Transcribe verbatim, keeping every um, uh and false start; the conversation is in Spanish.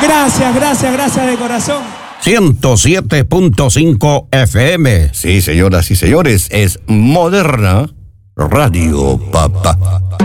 Gracias, gracias, gracias de corazón. ciento siete punto cinco F M. Sí, señoras y señores, es Moderna Radio, papá.